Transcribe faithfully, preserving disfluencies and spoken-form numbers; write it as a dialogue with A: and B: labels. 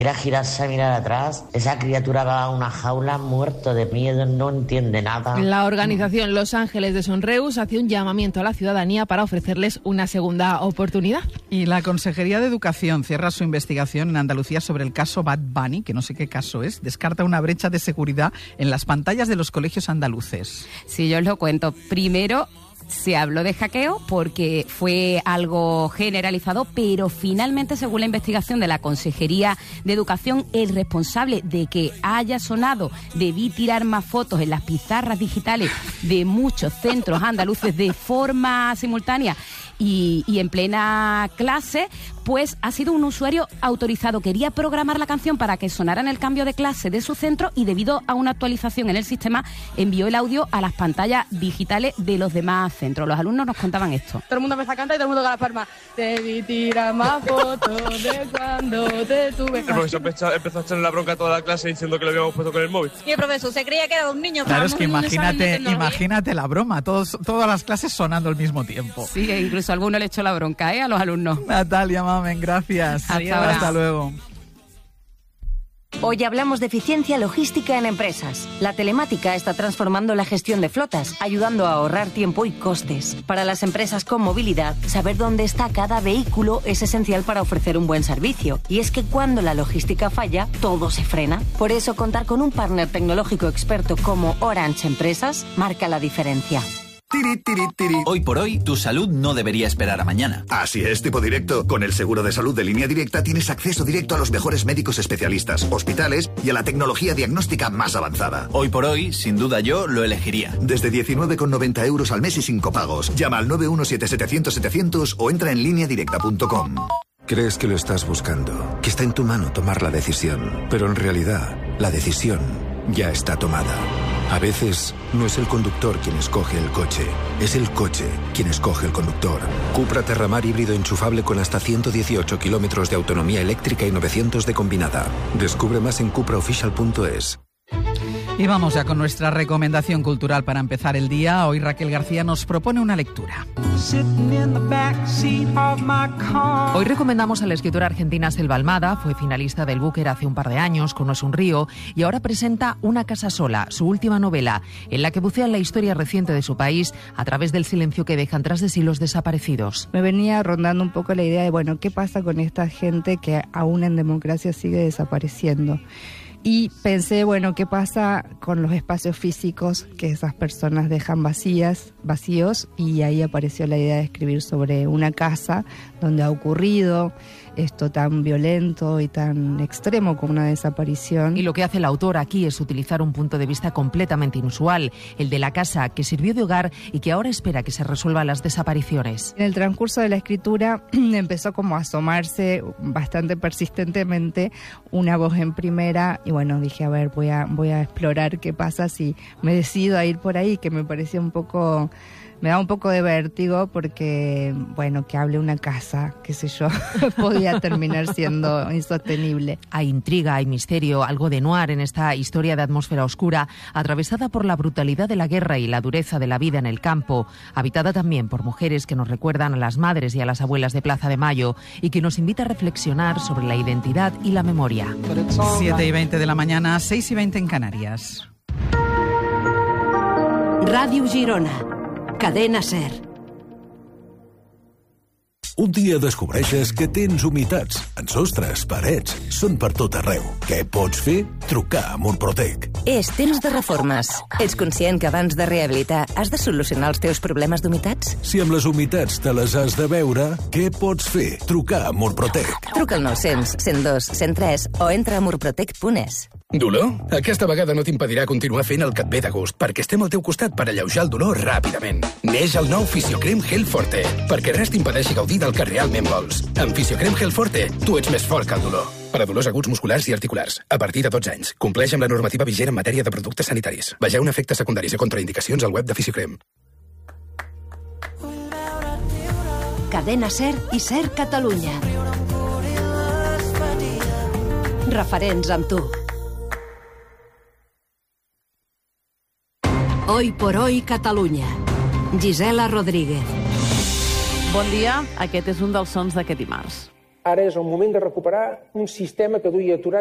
A: Era girarse a mirar atrás. Esa criatura va a una jaula muerto de miedo, no entiende nada.
B: La organización Los Ángeles de Sonreus hace un llamamiento a la ciudadanía para ofrecerles una segunda oportunidad.
C: Y la Consejería de Educación cierra su investigación en Andalucía sobre el caso Bad Bunny, que no sé qué caso es. Descarta una brecha de seguridad en las pantallas de los colegios andaluces.
D: Sí, yo os lo cuento. Primero, se habló de hackeo porque fue algo generalizado, pero finalmente, según la investigación de la Consejería de Educación, el responsable de que haya sonado "debí tirar más fotos" en las pizarras digitales de muchos centros andaluces de forma simultánea y, y en plena clase, pues ha sido un usuario autorizado. Quería programar la canción para que sonara en el cambio de clase de su centro y, debido a una actualización en el sistema, envió el audio a las pantallas digitales de los demás centros. Los alumnos nos contaban esto.
E: Todo el mundo empezó a cantar y todo el mundo con las palmas. Debí tirar más fotos de cuando te tuve.
F: El profesor empezó, empezó a echarle la bronca a toda la clase diciendo que lo habíamos puesto con el móvil.
E: Y el profesor se creía que era un niño.
C: Claro, es que imagínate, imagínate la broma, todos, todas las clases sonando al mismo tiempo.
D: Sí, e incluso alguno le echó la bronca, ¿eh?, a los alumnos.
C: Natalia Mamen, gracias.
D: Hasta,
C: Hasta luego.
G: Hoy hablamos de eficiencia logística en empresas. La telemática está transformando la gestión de flotas, ayudando a ahorrar tiempo y costes. Para las empresas con movilidad, saber dónde está cada vehículo es esencial para ofrecer un buen servicio. Y es que cuando la logística falla, todo se frena. Por eso, contar con un partner tecnológico experto como Orange Empresas marca la diferencia.
H: Tiri, tiri, tiri. Hoy por hoy, tu salud no debería esperar a mañana.
I: Así es, tipo directo. Con el seguro de salud de Línea Directa tienes acceso directo a los mejores médicos especialistas, hospitales y a la tecnología diagnóstica más avanzada.
H: Hoy por hoy, sin duda yo lo elegiría.
I: Desde diecinueve con noventa euros al mes y sin copagos. Llama al nueve uno siete setecientos setecientos o entra en línea directa punto com.
J: Crees que lo estás buscando, que está en tu mano tomar la decisión, pero en realidad, la decisión ya está tomada. A veces, no es el conductor quien escoge el coche, es el coche quien escoge el conductor. Cupra Terramar híbrido enchufable con hasta ciento dieciocho kilómetros de autonomía eléctrica y novecientos de combinada. Descubre más en cupra oficial punto es.
C: Y vamos ya con nuestra recomendación cultural para empezar el día. Hoy Raquel García nos propone una lectura.
K: Hoy recomendamos a la escritora argentina Selva Almada. Fue finalista del Booker hace un par de años con No es un río y ahora presenta Una casa sola, su última novela, en la que bucea en la historia reciente de su país a través del silencio que dejan tras de sí los desaparecidos.
L: Me venía rondando un poco la idea de, bueno, ¿qué pasa con esta gente que aún en democracia sigue desapareciendo? Y pensé, bueno, ¿qué pasa con los espacios físicos que esas personas dejan vacías, vacíos? Y ahí apareció la idea de escribir sobre una casa donde ha ocurrido esto tan violento y tan extremo como una desaparición.
K: Y lo que hace el autor aquí es utilizar un punto de vista completamente inusual, el de la casa que sirvió de hogar y que ahora espera que se resuelvan las desapariciones.
L: En el transcurso de la escritura empezó como a asomarse bastante persistentemente una voz en primera y bueno, dije, a ver, voy a, voy a explorar qué pasa si me decido a ir por ahí, que me parecía un poco... Me da un poco de vértigo porque, bueno, que hable una casa, qué sé yo, podía terminar siendo insostenible.
K: Hay intriga, hay misterio, algo de noir en esta historia de atmósfera oscura, atravesada por la brutalidad de la guerra y la dureza de la vida en el campo, habitada también por mujeres que nos recuerdan a las madres y a las abuelas de Plaza de Mayo y que nos invita a reflexionar sobre la identidad y la memoria.
C: siete y veinte de la mañana, seis y veinte en Canarias.
M: Ràdio Girona. Cadena SER.
N: Un dia descobreixes que tens humitats en sostres, parets, són per tot arreu. Què pots fer? Trucar a Murprotec.
O: És temps de reformes. Ets conscient que abans de rehabilitar has de solucionar els teus problemes d'humitats?
N: Si amb les humitats te les has de veure, què pots fer? Trucar a Murprotec.
O: Truca al nou-cents, cent dos, cent tres o entra a murprotec punt es.
P: Dolor? Aquesta vegada no t'impedirà continuar fent el que et ve de gust, perquè estem al teu costat per alleujar el dolor ràpidament. Neix el nou Fisiocrem Gel Forte, perquè res t'impedeixi gaudir del que realment vols. Amb Fisiocrem Gel Forte, tu ets més fort que el dolor. Per a dolors aguts musculars i articulars, a partir de dotze anys. Compleix amb la normativa vigent en matèria de productes sanitaris. Vegeu efectes secundaris i contraindicacions al web de Fisiocrem.
M: Cadena SER i SER Catalunya. Referents amb tu. Hoy por hoy Catalunya. Gisela Rodríguez.
Q: Bon dia, aquest és un dels sons d'aquest dimarts. Ara és el moment de recuperar un sistema que duia aturat